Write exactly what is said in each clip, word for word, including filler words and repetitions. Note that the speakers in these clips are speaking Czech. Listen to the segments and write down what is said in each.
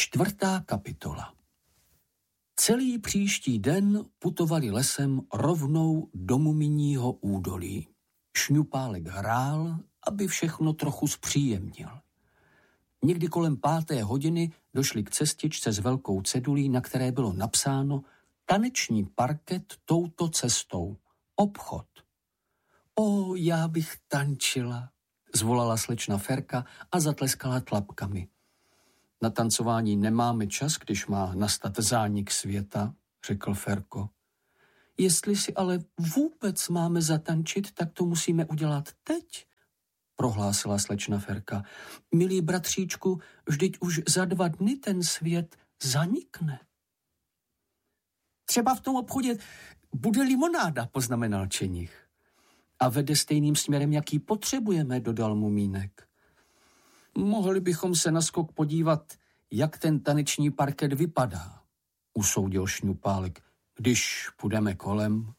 Čtvrtá kapitola. Celý příští den putovali lesem rovnou do Muminího údolí. Šňupálek hrál, aby všechno trochu zpříjemnil. Někdy kolem páté hodiny došli k cestičce s velkou cedulí, na které bylo napsáno taneční parket touto cestou. Obchod. O, já bych tančila, zvolala slečna Ferka a zatleskala tlapkami. Na tancování nemáme čas, když má nastat zánik světa, řekl Ferko. Jestli si ale vůbec máme zatančit, tak to musíme udělat teď, prohlásila slečna Ferka. Milý bratříčku, vždyť už za dva dny ten svět zanikne. Třeba v tom obchodě bude limonáda, poznamenal Čenich. A vede stejným směrem, jaký potřebujeme, dodal Mumínek. Mohli bychom se na skok podívat, jak ten taneční parket vypadá, usoudil Šňupálek, když půjdeme kolem.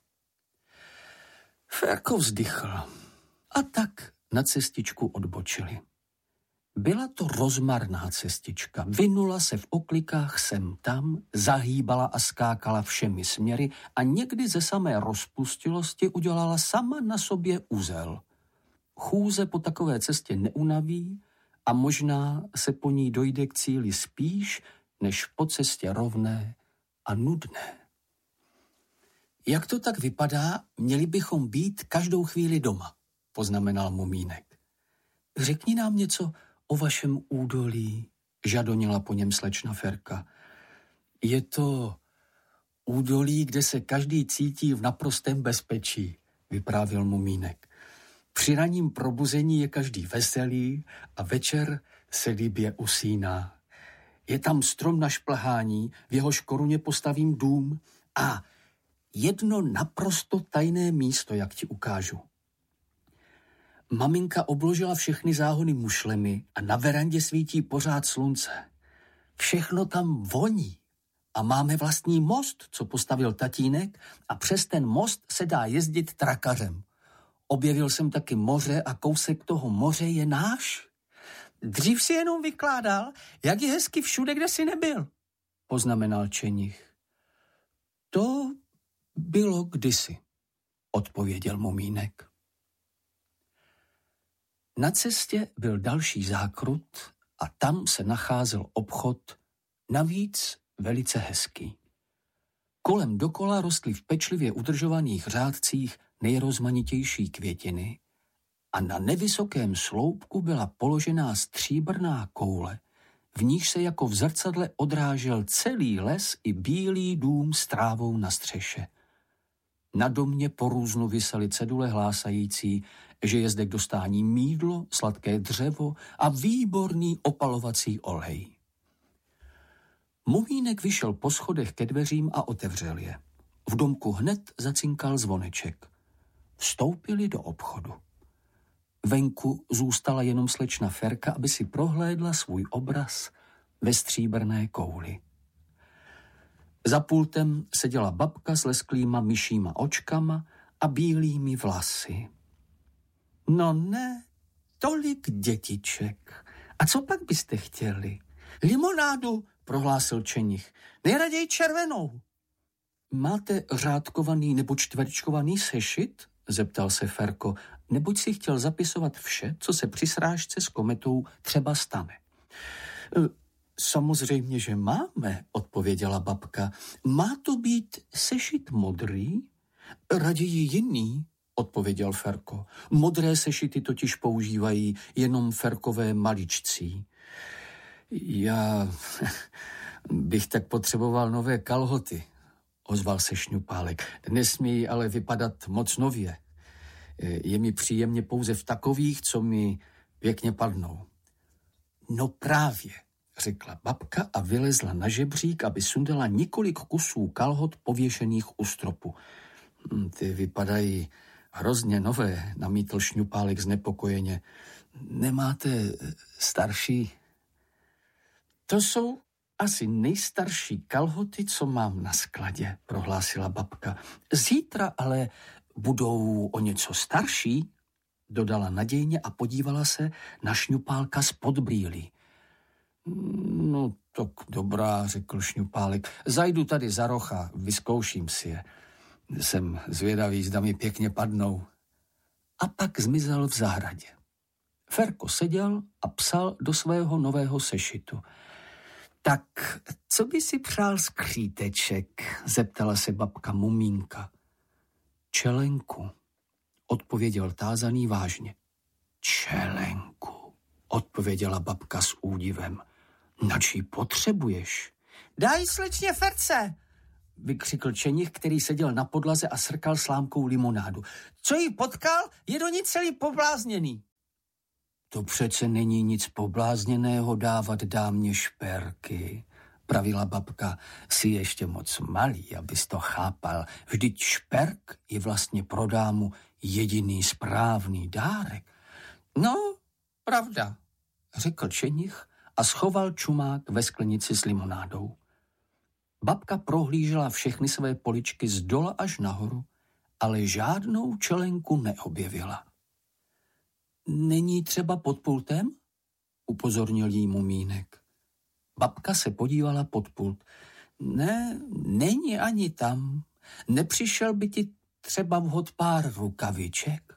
Ferko vzdychl a tak na cestičku odbočili. Byla to rozmarná cestička, vinula se v oklikách sem tam, zahýbala a skákala všemi směry a někdy ze samé rozpustilosti udělala sama na sobě uzel. Chůze po takové cestě neunaví a možná se po ní dojde k cíli spíš, než po cestě rovné a nudné. Jak to tak vypadá, měli bychom být každou chvíli doma, poznamenal Mumínek. Řekni nám něco o vašem údolí, žadonila po něm slečna Ferka. Je to údolí, kde se každý cítí v naprostém bezpečí, vyprávěl Mumínek. Při ranním probuzení je každý veselý a večer se líbě usíná. Je tam strom na šplhání, v jehož koruně postavím dům a jedno naprosto tajné místo, jak ti ukážu. Maminka obložila všechny záhony mušlemi a na verandě svítí pořád slunce. Všechno tam voní a máme vlastní most, co postavil tatínek a přes ten most se dá jezdit trakařem. Objevil jsem taky moře a kousek toho moře je náš. Dřív si jenom vykládal, jak je hezky všude, kde si nebyl, poznamenal Čenich. To bylo kdysi, odpověděl Mumínek. Na cestě byl další zákrut a tam se nacházel obchod, navíc velice hezký. Kolem dokola rostly v pečlivě udržovaných řádcích nejrozmanitější květiny a na nevysokém sloupku byla položená stříbrná koule, v níž se jako v zrcadle odrážel celý les i bílý dům s trávou na střeše. Na domě po různu visely cedule hlásající, že je zde k dostání mýdlo, sladké dřevo a výborný opalovací olej. Mumínek vyšel po schodech ke dveřím a otevřel je. V domku hned zacinkal zvoneček. Vstoupili do obchodu. Venku zůstala jenom slečna Ferka, aby si prohlédla svůj obraz ve stříbrné kouli. Za pultem seděla babka s lesklýma myšíma očkama a bílými vlasy. No ne, tolik dětiček. A co pak byste chtěli? Limonádu, prohlásil Čenich. Nejraději červenou. Máte řádkovaný nebo čtverčkovaný sešit? Zeptal se Ferko, neboť si chtěl zapisovat vše, co se při srážce s kometou třeba stane. Samozřejmě, že máme, odpověděla babka. Má to být sešit modrý? Raději jiný, odpověděl Ferko. Modré sešity totiž používají jenom Ferkové maličcí. Já bych tak potřeboval nové kalhoty, ozval se Šňupálek. Nesmějí ale vypadat moc nově. Je mi příjemně pouze v takových, co mi pěkně padnou. No právě, řekla babka a vylezla na žebřík, aby sundala několik kusů kalhot pověšených u stropu. Ty vypadají hrozně nové, namítl Šňupálek znepokojeně. Nemáte starší? To jsou asi nejstarší kalhoty, co mám na skladě, prohlásila babka. Zítra ale budou o něco starší, dodala nadějně a podívala se na Šňupálka spod brýlí. No Tak dobrá, řekl Šňupálek. Zajdu tady za roh a vyzkouším si je. Jsem zvědavý, zda mi pěkně padnou. A pak zmizel v zahradě. Ferko seděl a psal do svého nového sešitu. Tak, co by si přál skříteček? Zeptala se babka Mumínka. Čelenku, odpověděl tázaný vážně. Čelenku, odpověděla babka s údivem. Nač ji potřebuješ? Daj slečně Ferce, vykřikl Čenich, který seděl na podlaze a srkal slámkou limonádu. Co jí potkal, je do ní celý poblázněný. To přece není nic poblázněného dávat dámě šperky, pravila babka. Jsi ještě moc malý, abys to chápal. Vždyť šperk je vlastně pro dámu jediný správný dárek. No, pravda, řekl Čenich a schoval čumák ve sklenici s limonádou. Babka prohlížela všechny své poličky z dola až nahoru, ale žádnou čelenku neobjevila. Není třeba pod pultem? Upozornil jí Mumínek. Babka se podívala pod pult. Ne, není ani tam. Nepřišel by ti třeba vhod pár rukaviček?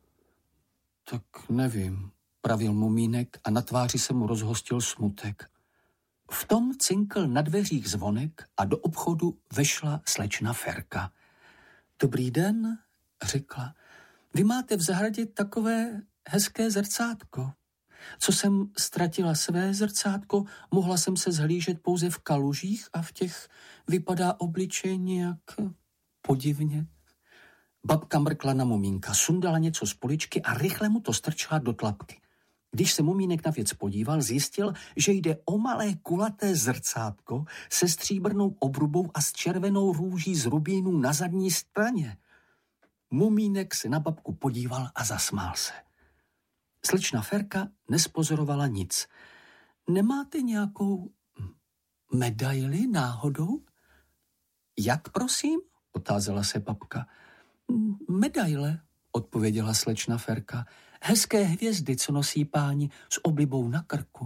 Tak nevím, pravil Mumínek a na tváři se mu rozhostil smutek. V tom cinkl na dveřích zvonek a do obchodu vešla slečna Ferka. Dobrý den, řekla. Vy máte v zahradě takové hezké zrcátko. Co jsem ztratila své zrcátko, mohla jsem se zhlížet pouze v kalužích a v těch vypadá obličej nějak podivně. Babka mrkla na Mumínka, sundala něco z poličky a rychle mu to strčila do tlapky. Když se Mumínek na věc podíval, zjistil, že jde o malé kulaté zrcátko se stříbrnou obrubou a s červenou růží z rubínů na zadní straně. Mumínek se na babku podíval a zasmál se. Slečna Ferka nespozorovala nic. Nemáte nějakou medaili náhodou? Jak prosím? Otázala se babka. Medaile, odpověděla slečna Ferka. Hezké hvězdy, co nosí páni s oblibou na krku.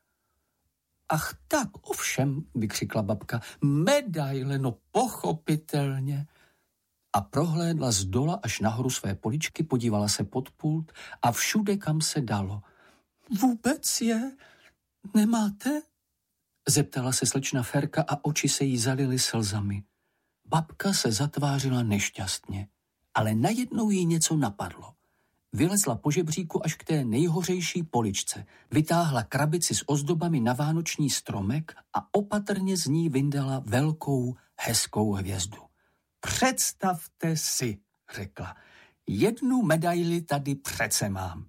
Ach tak, ovšem, vykřikla babka, medaile, no pochopitelně. A prohlédla z dola až nahoru své poličky, podívala se pod pult a všude, kam se dalo. Vůbec je nemáte? Zeptala se slečna Ferka a oči se jí zalily slzami. Babka se zatvářila nešťastně, ale najednou jí něco napadlo. Vylezla po žebříku až k té nejhořejší poličce, vytáhla krabici s ozdobami na vánoční stromek a opatrně z ní vyndala velkou, hezkou hvězdu. Představte si, řekla, jednu medaili tady přece mám.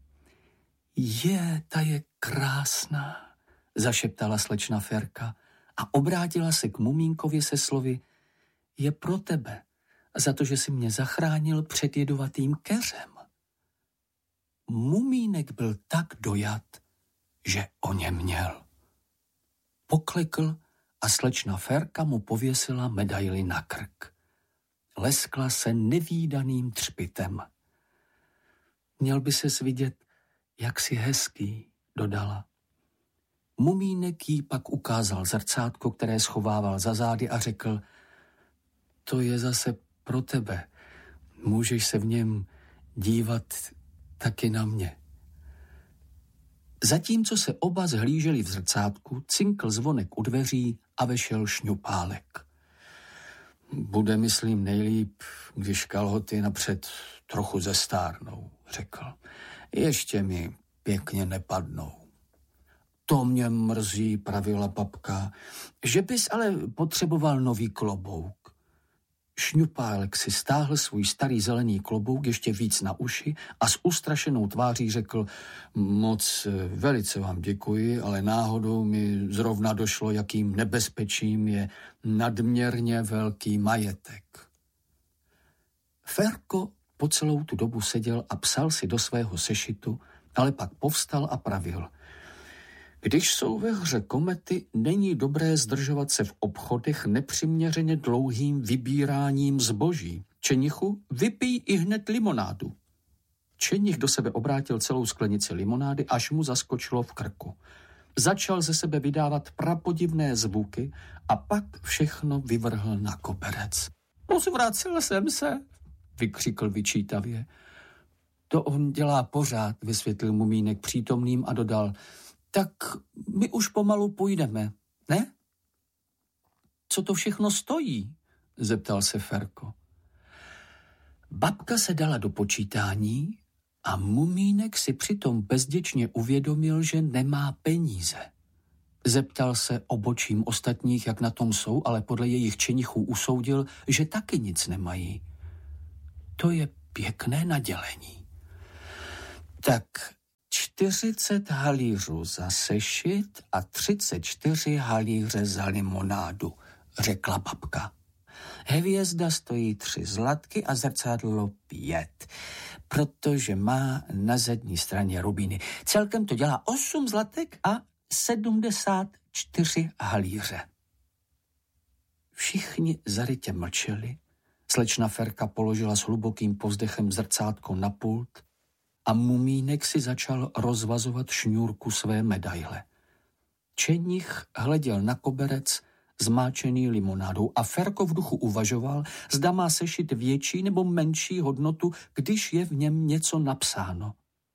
Je, ta je krásná, zašeptala slečna Ferka a obrátila se k Mumínkovi se slovy, je pro tebe, za to, že jsi mě zachránil před jedovatým keřem. Mumínek byl tak dojat, že o něm měl. Poklekl a slečna Ferka mu pověsila medaili na krk. Leskla se nevídaným třpitem. Měl by ses vidět, jak jsi hezký, dodala. Mumínek jí pak ukázal zrcátko, které schovával za zády a řekl, to je zase pro tebe. Můžeš se v něm dívat taky na mě. Zatímco se oba zhlíželi v zrcátku, cinkl zvonek u dveří a vešel Šňupálek. Bude, myslím, nejlíp, když kalhoty napřed trochu zestárnou, řekl. Ještě mi pěkně nepadnou. To mě mrzí, pravila babka, že bys ale potřeboval nový klobouk. Šňupálek si stáhl svůj starý zelený klobouk ještě víc na uši a s ustrašenou tváří řekl, moc velice vám děkuji, ale náhodou mi zrovna došlo, jakým nebezpečím je nadměrně velký majetek. Ferko po celou tu dobu seděl a psal si do svého sešitu, ale pak povstal a pravil. Když jsou ve hře komety, není dobré zdržovat se v obchodech nepřiměřeně dlouhým vybíráním zboží. Čenichu, vypij i hned limonádu. Čenich do sebe obrátil celou sklenici limonády, až mu zaskočilo v krku. Začal ze sebe vydávat prapodivné zvuky a pak všechno vyvrhl na koberec. Rozvracel jsem se, vykřikl vyčítavě. To on dělá pořád, vysvětlil Mumínek přítomným a dodal. Tak my už pomalu půjdeme, ne? Co to všechno stojí? Zeptal se Ferko. Babka se dala do počítání a Mumínek si přitom bezděčně uvědomil, že nemá peníze. Zeptal se obočím ostatních, jak na tom jsou, ale podle jejich činichů usoudil, že taky nic nemají. To je pěkné nadělení. Tak čtyřicet halířů za sešit a třicet čtyři halíře za limonádu, řekla babka. Hvězda stojí tři zlatky a zrcadlo pět, protože má na zadní straně rubíny. Celkem to dělá osm zlatek a sedmdesát čtyři halíře. Všichni zarytě mlčeli. Slečna Ferka položila s hlubokým povzdechem zrcátko na pult a Mumínek si začal rozvazovat šňůrku své medaile. Čenich hleděl na koberec zmáčený limonádou a Ferko v duchu uvažoval, zda má sešit větší nebo menší hodnotu, když je v něm něco napsáno.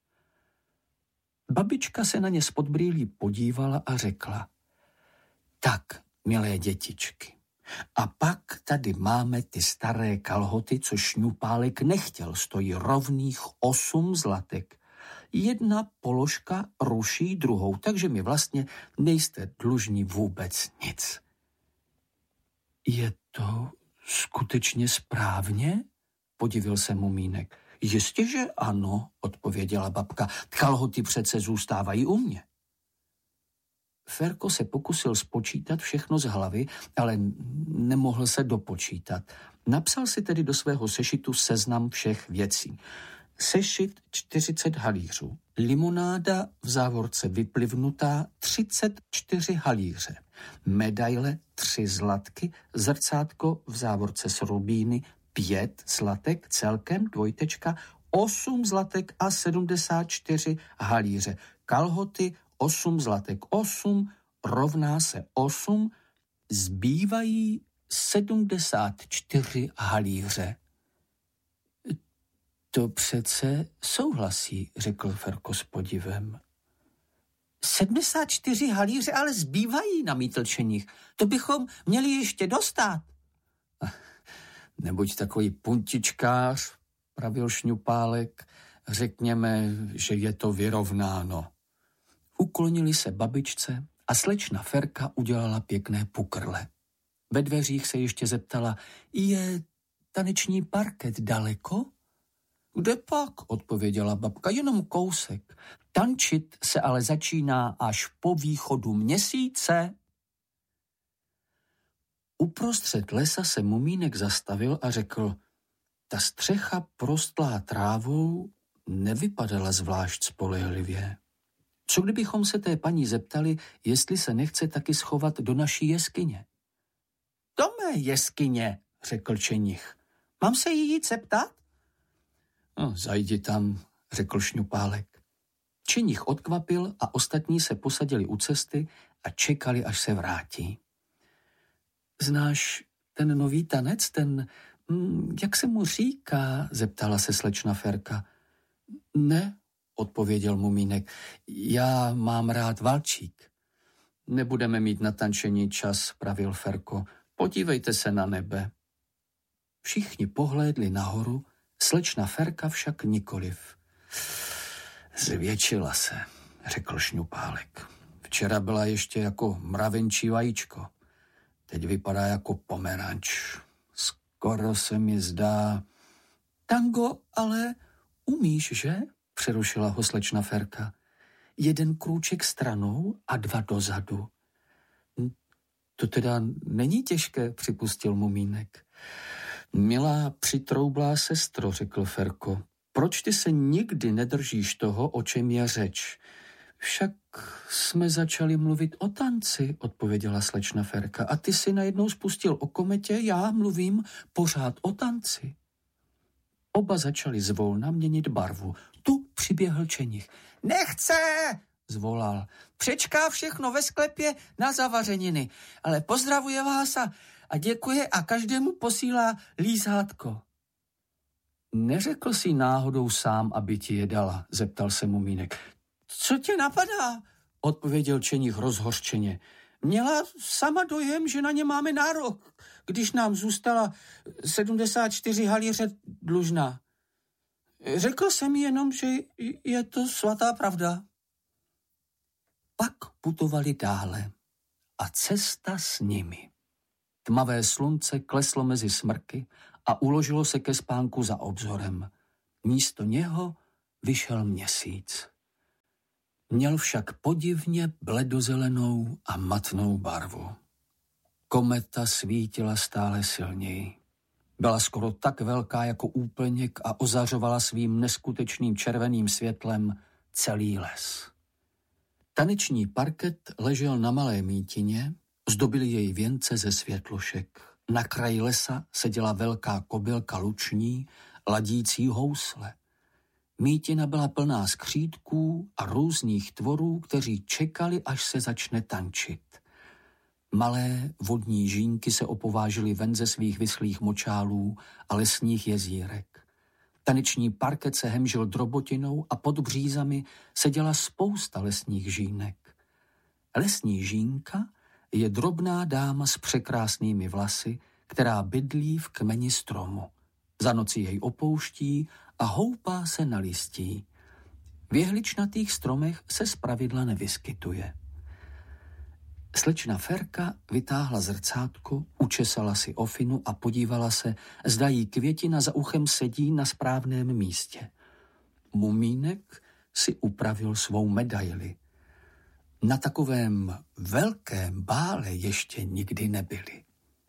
Babička se na ně spod brýlí podívala a řekla, tak, milé dětičky, a pak tady máme ty staré kalhoty, co Šňupálek nechtěl, stojí rovných osm zlatek. Jedna položka ruší druhou, takže mi vlastně nejste dlužní vůbec nic. Je to skutečně správně? Podivil se Mumínek. Jistě, že ano, odpověděla babka. Kalhoty přece zůstávají u mě. Ferko se pokusil spočítat všechno z hlavy, ale nemohl se dopočítat. Napsal si tedy do svého sešitu seznam všech věcí. Sešit čtyřicet halířů, limonáda v závorce vyplivnutá třicet čtyři halíře, medaile tři zlatky, zrcátko v závorce s rubíny pět zlatek, celkem dvojtečka, osm zlatek a sedmdesát čtyři halíře, kalhoty osm zlatek, osm rovná se osm, zbývají sedmdesát čtyři halíře. To přece souhlasí, řekl Ferko s podivem. sedmdesát čtyři halíře ale zbývají, namítl Čenich. To bychom měli ještě dostat. Nebuď takový puntičkář, pravil Šňupálek. Řekněme, že je to vyrovnáno. Uklonili se babičce a slečna Ferka udělala pěkné pukrle. Ve dveřích se ještě zeptala, je taneční parket daleko? Kde pak, odpověděla babka, jenom kousek. Tančit se ale začíná až po východu měsíce. Uprostřed lesa se Mumínek zastavil a řekl, ta střecha prostlá trávou nevypadala zvlášť spolehlivě. Co kdybychom se té paní zeptali, jestli se nechce taky schovat do naší jeskyně? Do mé jeskyně, řekl Čenich. Mám se jí jít zeptat? No, zajdi tam, řekl Šňupálek. Čenich odkvapil a ostatní se posadili u cesty a čekali, až se vrátí. Znáš ten nový tanec, ten, jak se mu říká, zeptala se slečna Ferka. Ne, odpověděl Mumínek, já mám rád valčík. Nebudeme mít na tančení čas, pravil Ferko, podívejte se na nebe. Všichni pohlédli nahoru, slečna Ferka však nikoliv. Zvětšila se, řekl Šňupálek. Včera byla ještě jako mravenčí vajíčko. Teď vypadá jako pomeranč. Skoro se mi zdá... Tango ale umíš, že? Přerušila ho slečna Ferka. Jeden krůček stranou a dva dozadu. To teda není těžké, připustil Mumínek. Milá přitroublá sestro, řekl Ferko, proč ty se nikdy nedržíš toho, o čem je řeč? Však jsme začali mluvit o tanci, odpověděla slečna Ferka. A ty si najednou spustil o kometě, já mluvím pořád o tanci. Oba začali zvolna měnit barvu. Tu přiběhl Čenich. Nechce, zvolal. Přečká všechno ve sklepě na zavařeniny, ale pozdravuje vás a, a děkuje a každému posílá lízátko. Neřekl si náhodou sám, aby ti je dala, zeptal se Mumínek. Co tě napadá? Odpověděl Čenich rozhořčeně. Měla sama dojem, že na ně máme nárok, když nám zůstala sedmdesát čtyři halíře dlužná. Řekl jsem jenom, že je to svatá pravda. Pak putovali dále a cesta s nimi. Tmavé slunce kleslo mezi smrky a uložilo se ke spánku za obzorem. Místo něho vyšel měsíc. Měl však podivně bledozelenou a matnou barvu. Kometa svítila stále silněji. Byla skoro tak velká jako úplněk a ozařovala svým neskutečným červeným světlem celý les. Taneční parket ležel na malé mítině, zdobily jej věnce ze světlušek. Na kraji lesa seděla velká kobylka luční, ladící housle. Mítina byla plná skřítků a různých tvorů, kteří čekali, až se začne tančit. Malé vodní žínky se opovážily ven ze svých vyslých močálů a lesních jezírek. Taneční parket se hemžil drobotinou a pod břízami seděla spousta lesních žínek. Lesní žínka je drobná dáma s překrásnými vlasy, která bydlí v kmeni stromu. Za noci jej opouští a houpá se na listí. V jehličnatých stromech se zpravidla nevyskytuje. Slečna Ferka vytáhla zrcátko, učesala si ofinu a podívala se, zda jí květina za uchem sedí na správném místě. Mumínek si upravil svou medaili. Na takovém velkém bále ještě nikdy nebyli.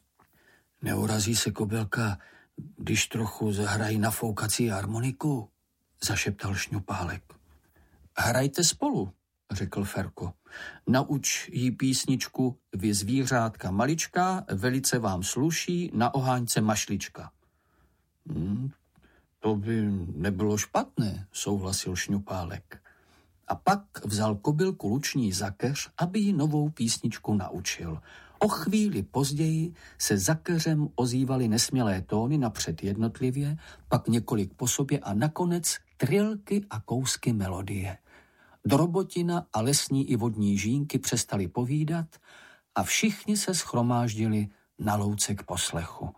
Neurazí se kobylka, když trochu zahrají na foukací harmoniku, zašeptal Šňupálek. Hrajte spolu, řekl Ferko. Nauč jí písničku Vy zvířátka maličká, velice vám sluší, na oháňce mašlička. Hmm, to by nebylo špatné, souhlasil Šňupálek. A pak vzal kobylku luční za keř, aby jí novou písničku naučil. O chvíli později se za keřem ozývaly nesmělé tóny napřed jednotlivě, pak několik po sobě a nakonec trilky a kousky melodie. Drobotina a lesní i vodní žínky přestali povídat a všichni se shromáždili na louce k poslechu.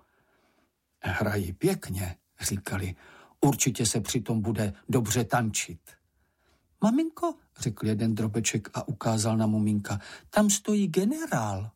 Hrají pěkně, říkali, určitě se přitom bude dobře tančit. Maminko, řekl jeden drobeček a ukázal na Mumínka, tam stojí generál.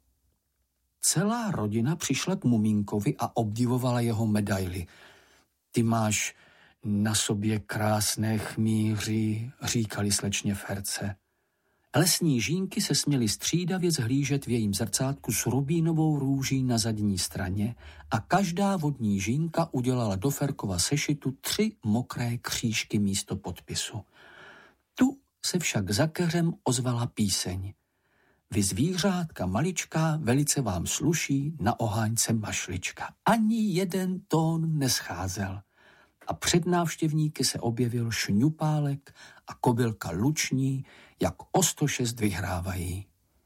Celá rodina přišla k Mumínkovi a obdivovala jeho medaili. Ty máš na sobě krásné chmíři, říkali slečně Ferce. Lesní žínky se směly střídavě zhlížet v jejím zrcátku s rubínovou růží na zadní straně a každá vodní žínka udělala do Ferkova sešitu tři mokré křížky místo podpisu. Tu se však za keřem ozvala píseň. Vy zvířátka maličká, velice vám sluší, na oháňce mašlička. Ani jeden tón nescházel. A před návštěvníky se objevil Šňupálek a kobylka luční, jak o sto šest vyhrávají.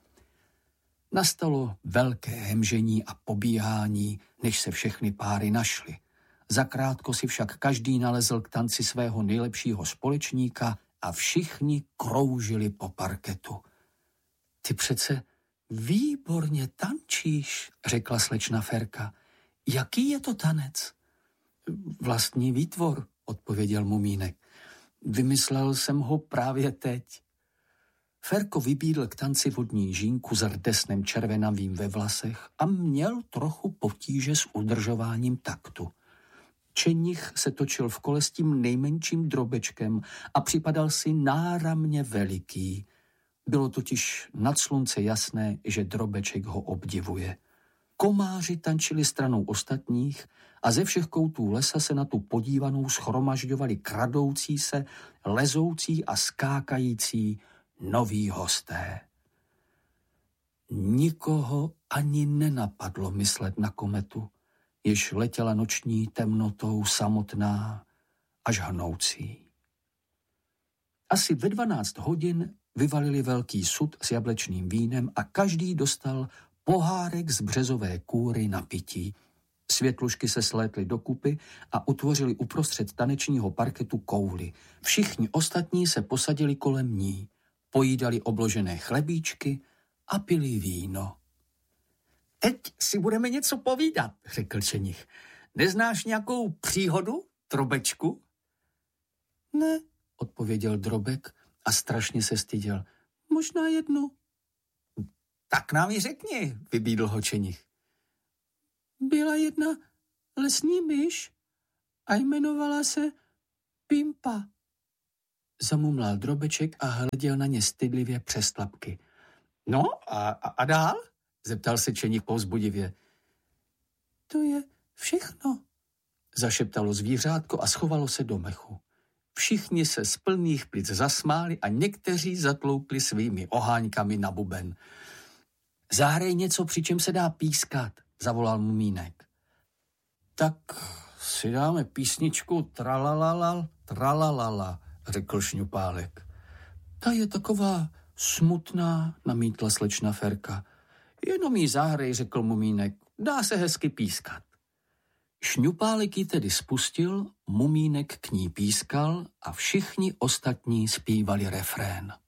Nastalo velké hemžení a pobíhání, než se všechny páry našly. Zakrátko si však každý nalezl k tanci svého nejlepšího společníka a všichni kroužili po parketu. Ty přece výborně tančíš, řekla slečna Ferka. Jaký je to tanec? Vlastní výtvor, odpověděl Mumínek. Vymyslel jsem ho právě teď. Ferko vybídl k tanci vodní žínku s rdesnem červenavým ve vlasech a měl trochu potíže s udržováním taktu. Čenich se točil v kole s tím nejmenším drobečkem a připadal si náramně veliký. Bylo totiž nad slunce jasné, že drobeček ho obdivuje. Komáři tančili stranou ostatních a ze všech koutů lesa se na tu podívanou schromažďovali kradoucí se, lezoucí a skákající noví hosté. Nikoho ani nenapadlo myslet na kometu, jež letěla noční temnotou samotná až hnoucí. Asi ve dvanáct hodin vyvalili velký sud s jablečným vínem a každý dostal pohárek z březové kůry na pití. Světlušky se slétly dokupy a utvořili uprostřed tanečního parketu kouli. Všichni ostatní se posadili kolem ní, pojídali obložené chlebíčky a pili víno. Teď si budeme něco povídat, řekl Čenich. Neznáš nějakou příhodu, Drobečku? Ne, odpověděl Drobek a strašně se styděl. Možná jednu. Tak nám ji řekni, vybídl ho Čenich. Byla jedna lesní myš a jmenovala se Pimpa. Zamumlal Drobeček a hleděl na ně stydlivě přes tlapky. No a, a, a dál? Zeptal se Čenich povzbudivě. To je všechno, zašeptalo zvířátko a schovalo se do mechu. Všichni se z plných plic zasmáli a někteří zatloukli svými oháňkami na buben. Zahrej něco, při čem se dá pískat, zavolal Mumínek. Tak si dáme písničku tralalala, tralalala, řekl Šňupálek. Ta je taková smutná, namítla slečna Ferka. Jenom jí zahrej, řekl Mumínek, dá se hezky pískat. Šňupálek ji tedy spustil, Mumínek k ní pískal a všichni ostatní zpívali refrén.